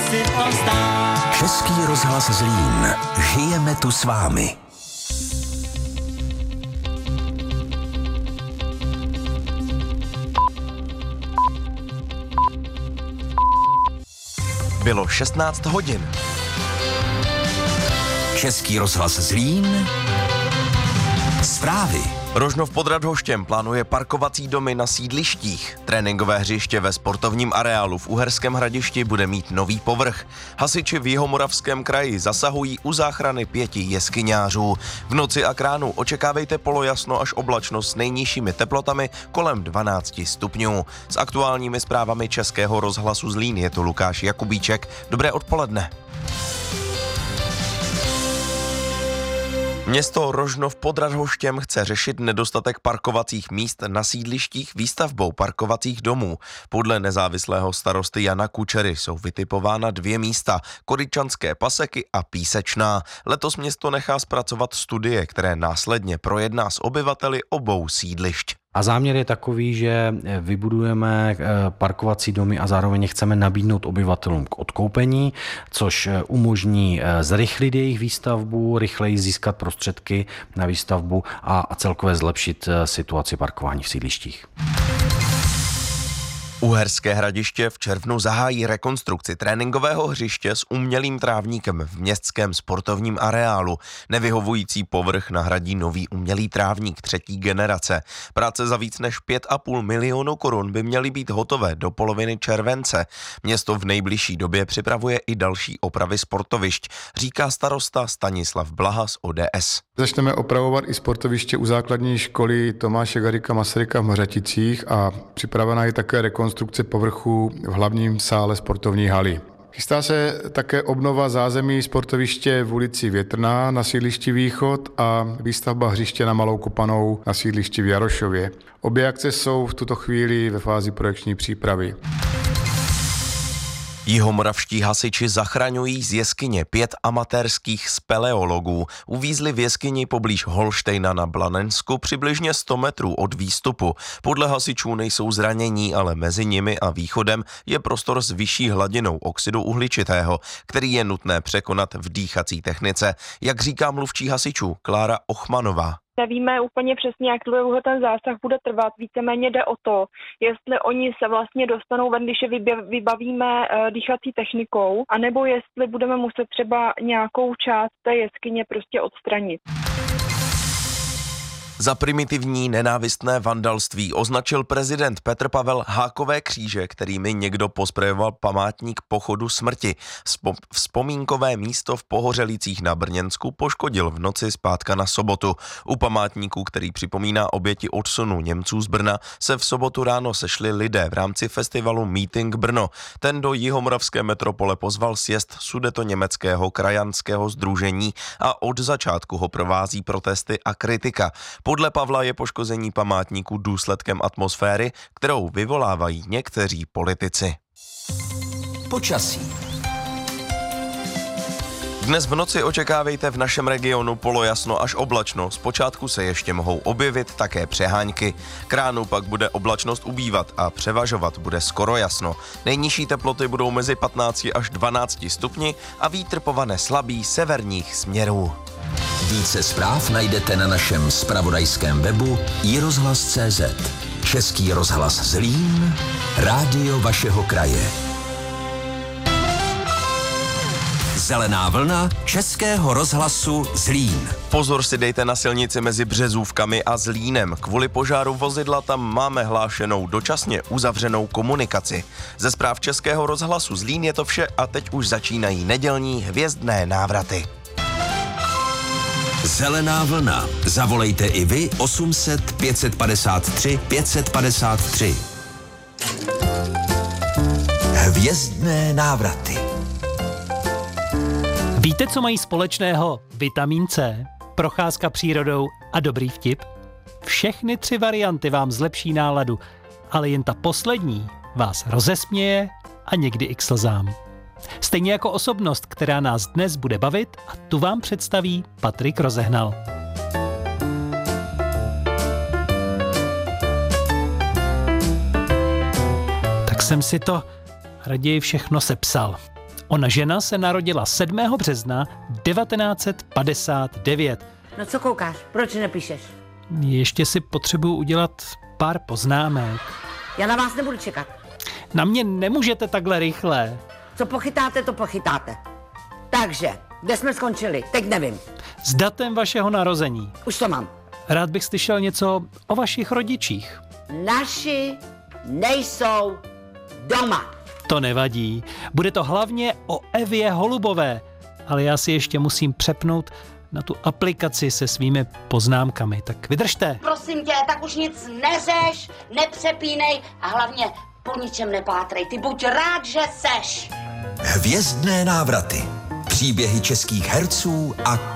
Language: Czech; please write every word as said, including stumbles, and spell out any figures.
si to stát. Český rozhlas Zlín. Žijeme tu s vámi. Bylo šestnáct hodin. Český rozhlas Zlín. Zprávy. Rožnov pod Radhoštěm plánuje parkovací domy na sídlištích. Tréninkové hřiště ve sportovním areálu v Uherském Hradišti bude mít nový povrch. Hasiči v Jihomoravském kraji zasahují u záchrany pěti jeskyňářů. V noci a k ránu očekávejte polojasno až oblačnost s nejnižšími teplotami kolem dvanáct stupňů. S aktuálními zprávami Českého rozhlasu Zlín je tu Lukáš Jakubíček. Dobré odpoledne. Město Rožnov pod Radhoštěm chce řešit nedostatek parkovacích míst na sídlištích výstavbou parkovacích domů. Podle nezávislého starosty Jana Kučery jsou vytipována dvě místa, Koryčanské Paseky a Písečná. Letos město nechá zpracovat studie, které následně projedná s obyvateli obou sídlišť. A záměr je takový, že vybudujeme parkovací domy a zároveň chceme nabídnout obyvatelům k odkoupení, což umožní zrychlit jejich výstavbu, rychleji získat prostředky na výstavbu a celkově zlepšit situaci parkování v sídlištích. Uherské Hradiště v červnu zahájí rekonstrukci tréninkového hřiště s umělým trávníkem v městském sportovním areálu. Nevyhovující povrch nahradí nový umělý trávník třetí generace. Práce za víc než pět a půl milionu korun by měly být hotové do poloviny července. Město v nejbližší době připravuje i další opravy sportovišť, říká starosta Stanislav Blaha z O D S. Začneme opravovat i sportoviště u základní školy Tomáše Garrigua Masaryka v Mořaticích a připravená je také rekonstrukce povrchu v hlavním sále sportovní haly. Chystá se také obnova zázemí sportoviště v ulici Větrná na sídlišti Východ a výstavba hřiště na Malou Kopanou na sídlišti v Jarošově. Obě akce jsou v tuto chvíli ve fázi projekční přípravy. Jihomoravští hasiči zachraňují z jeskyně pět amatérských speleologů. Uvízli v jeskyni poblíž Holštejna na Blanensku přibližně sto metrů od výstupu. Podle hasičů nejsou zranění, ale mezi nimi a východem je prostor s vyšší hladinou oxidu uhličitého, který je nutné překonat v dýchací technice, jak říká mluvčí hasičů Klára Ochmanová. Nevíme úplně přesně, jak dlouho ten zásah bude trvat. Víceméně jde o to, jestli oni se vlastně dostanou ven, když je vybavíme dýchací technikou, anebo jestli budeme muset třeba nějakou část té jeskyně prostě odstranit. Za primitivní nenávistné vandalství označil prezident Petr Pavel hákové kříže, kterými někdo posprejoval památník pochodu smrti. Vzpomínkové místo v Pohořelicích na Brněnsku poškodil v noci z pátka na sobotu. U památníku, který připomíná oběti odsunu Němců z Brna, se v sobotu ráno sešli lidé v rámci festivalu Meeting Brno. Ten do jihomoravské metropole pozval sjezd Sudetoněmeckého krajanského sdružení a od začátku ho provází protesty a kritika. Podle Pavla je poškození památníku důsledkem atmosféry, kterou vyvolávají někteří politici. Počasí. Dnes v noci očekávejte v našem regionu polojasno až oblačno. Zpočátku se ještě mohou objevit také přehánky. K ránu pak bude oblačnost ubývat a převažovat bude skoro jasno. Nejnižší teploty budou mezi patnácti až dvanácti stupni a vítr povane slabý severních směrů. Více zpráv najdete na našem zpravodajském webu i rozhlas tečka cé zet. Český rozhlas Zlín, rádio vašeho kraje. Zelená vlna Českého rozhlasu Zlín. Pozor si dejte na silnici mezi Březůvkami a Zlínem. Kvůli požáru vozidla tam máme hlášenou dočasně uzavřenou komunikaci. Ze zpráv Českého rozhlasu Zlín je to vše a teď už začínají nedělní hvězdné návraty. Zelená vlna. Zavolejte i vy osm set pět set padesát tři pět set padesát tři. Hvězdné návraty. Víte, co mají společného vitamin C, procházka přírodou a dobrý vtip? Všechny tři varianty vám zlepší náladu, ale jen ta poslední vás rozesměje a někdy i k slzám. Stejně jako osobnost, která nás dnes bude bavit, a tu vám představí Patrik Rozehnal. Tak jsem si to raději všechno sepsal. Ona žena se narodila sedmého března devatenáct set padesát devět. No co koukáš? Proč nepíšeš? Ještě si potřebuju udělat pár poznámek. Já na vás nebudu čekat. Na mě nemůžete takhle rychle. Co pochytáte, to pochytáte. Takže, kde jsme skončili? Teď nevím. S datem vašeho narození. Už to mám. Rád bych slyšel něco o vašich rodičích. Naši nejsou doma. To nevadí. Bude to hlavně o Evě Holubové. Ale já si ještě musím přepnout na tu aplikaci se svými poznámkami. Tak vydržte. Prosím tě, tak už nic neřeš, nepřepínej a hlavně po ničem nepátrej. Ty buď rád, že seš. Hvězdné návraty. Příběhy českých herců a